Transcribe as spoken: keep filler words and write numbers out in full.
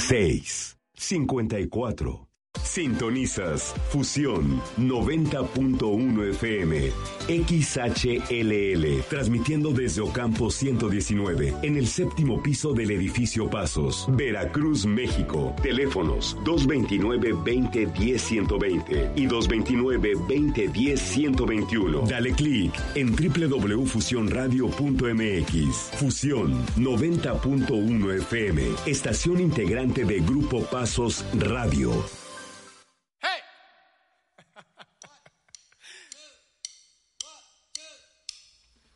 seis, cincuenta y cuatro. Sintonizas Fusión noventa punto uno F M, X H L L, transmitiendo desde Ocampo ciento diecinueve, en el séptimo piso del edificio Pasos, Veracruz, México. Teléfonos dos veintinueve, veinte, diez, ciento veinte y dos veintinueve, veinte, diez, ciento veintiuno. Dale clic en doble u doble u doble u punto fusión radio punto m x. Fusión noventa punto uno F M, estación integrante de Grupo Pasos Radio.